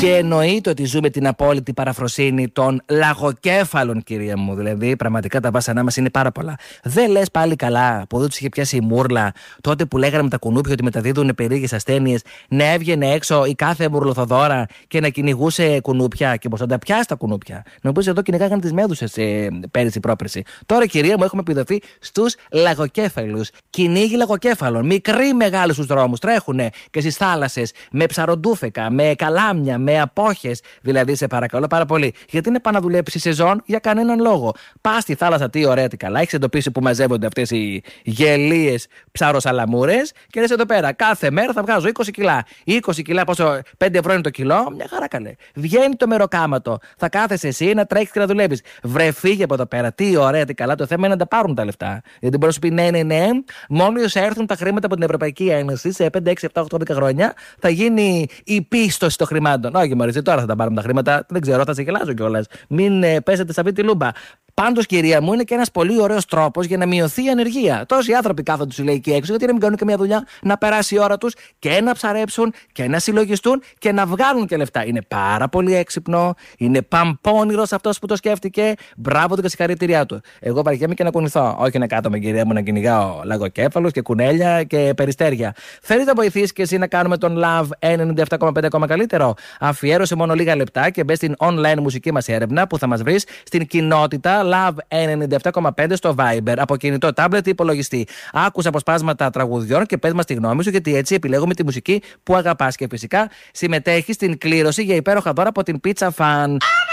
Και εννοείται ότι ζούμε την απόλυτη παραφροσύνη των λαγοκέφαλων, κυρία μου. Δηλαδή, πραγματικά τα βάσανά μας είναι πάρα πολλά. Δεν λες πάλι καλά που δεν τους είχε πιάσει η μούρλα τότε που λέγανε με τα κουνούπια ότι μεταδίδουν περίεργες ασθένειες, να έβγαινε έξω η κάθε μουρλοθοδόρα και να κυνηγούσε κουνούπια και πως θα τα πιάσει τα κουνούπια. Νομίζω εδώ κυνηγάγανε τις μέδουσες πέρυσι πρόπερσι. Τώρα, κυρία μου, έχουμε επιδοθεί στους λαγοκέφαλους. Κυνήγι λαγοκέφαλων. Μικροί μεγάλοι στους δρόμους τρέχουνε και στις θάλασσες με ψαροντούφεκα, με καλάμια, με απόχες. Δηλαδή, σε παρακαλώ πάρα πολύ. Γιατί είναι πάνω να δουλέψει σεζόν για κανέναν λόγο. Πας στη θάλασσα, τι ωραία, τι καλά. Έχεις εντοπίσει που μαζεύονται αυτές οι γελίες ψαροσαλαμούρες και λες εδώ πέρα. Κάθε μέρα θα βγάζω 20 κιλά. 20 κιλά, πόσο, 5 ευρώ είναι το κιλό. Μια χαρά καλέ. Βγαίνει το μεροκάματο. Θα κάθεσαι εσύ να τρέχεις και να δουλεύεις. Βρε, φύγε από εδώ πέρα. Τι ωραία, τι καλά. Το θέμα είναι να τα πάρουν τα λεφτά. Γιατί μπορεί να σου πει ναι. Μόλις έρθουν τα χρήματα από την Ευρωπαϊκή Ένωση σε 5, 6, 7, 8, 10 χρόνια θα γίνει η πίστοση των χρημάτων. Όχι, μωρέ, τώρα θα τα πάρουμε τα χρήματα. Δεν ξέρω, θα σε γελάζω κιόλας. Μην πέσετε σε αυτή τη λούμπα. Πάντως, κυρία μου, είναι και ένας πολύ ωραίος τρόπος για να μειωθεί η ανεργία. Τόσοι άνθρωποι κάθονται τους λέει εκεί έξω, γιατί να μην κάνουν και μια δουλειά, να περάσει η ώρα τους και να ψαρέψουν και να συλλογιστούν και να βγάλουν και λεφτά. Είναι πάρα πολύ έξυπνο, είναι παμπώνυρος αυτός που το σκέφτηκε. Μπράβο του και συγχαρητήριά του. Εγώ βαριέμαι και να κουνηθώ. Όχι να κάθομαι, κυρία μου, να κυνηγάω λαγοκέφαλους και κουνέλια και περιστέρια. Θέλεις να βοηθήσεις και εσύ να κάνουμε τον Love 97,5 ακόμα καλύτερο? Αφιέρωσε μόνο λίγα λεπτά και μπες στην online μουσική μας έρευνα που θα μας βρεις στην κοινότητα Love 97,5 στο Viber, από κινητό, tablet ή υπολογιστή. Άκουσα αποσπάσματα τραγουδιών και πες μας τη γνώμη σου, γιατί έτσι επιλέγουμε τη μουσική που αγαπάς. Και φυσικά συμμετέχεις στην κλήρωση για υπέροχα δώρα από την Pizza Fan.